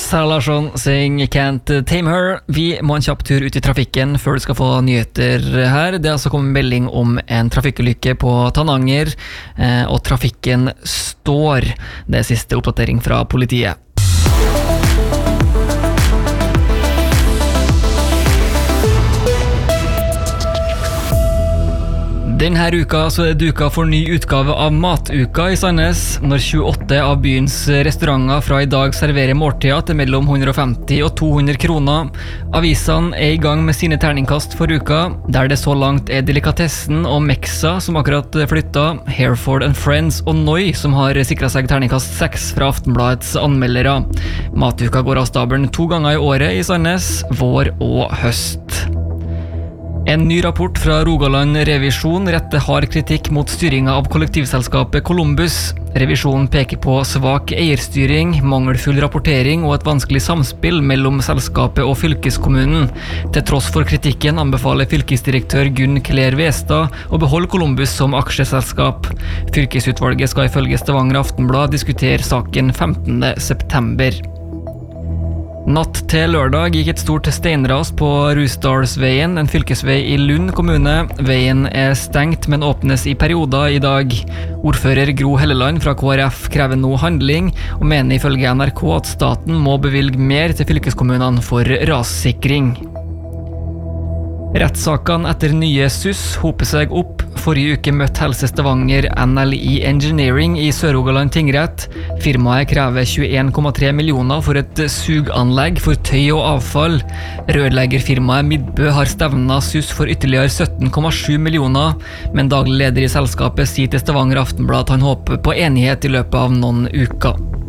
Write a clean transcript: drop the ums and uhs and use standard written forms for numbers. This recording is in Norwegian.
Sara Larsson synger Can't Tame Her. Vi må en kjapp tur ut i trafikken før du skal få nyheter her. Det har altså kommet melding om en trafikkulykke på Tananger, og trafikken står. Det er siste oppdatering fra politiet. Denne uka så er det duka for ny utgave av Matuka i Sandnes, når 28 av byens restauranter fra i dag serverer måltider til mellom 150 og 200 kroner. Avisene er i gang med sine terningkast for uka, der det så langt er Delikatessen og Mexa som akkurat flytta, Hereford and Friends og Noi som har sikret seg terningkast 6 fra Aftenbladets anmeldere. Matuka går av stabelen 2 ganger i året i Sandnes, vår og høst. En ny rapport fra Rogaland Revisjon retter hard kritikk mot styringen av kollektivselskapet Columbus. Revisjonen peker på svak eierstyring, mangelfull rapportering og et vanskelig samspill mellom selskapet og fylkeskommunen. Til tross for kritikken anbefaler fylkesdirektør Gunn Claire Westad å beholde Columbus som aksjeselskap. Fylkesutvalget skal ifølge Stavanger Aftenblad diskutere saken 15. september. Natt til lørdag gikk et stort steinras på Rusdalsveien, en fylkesvei i Lund kommune. Veien er stengt, men åpnes i perioder i dag. Ordfører Gro Helleland fra KrF krever nå handling, og mener ifølge NRK at staten må bevilge mer til fylkeskommunene for rassikring. Rettssakene etter nye SUS hoper seg opp. Forrige uke møtte Helse Stavanger NLI Engineering i Sør-Rogaland tingrett. Firmaet krever 21,3 millioner for et suganlegg for tøy og avfall. Rørleggerfirmaet Midbø har stevnet SUS for ytterligere 17,7 millioner, men daglig leder i selskapet sier til Stavanger Aftenblad at han håper på enighet i løpet av noen uker.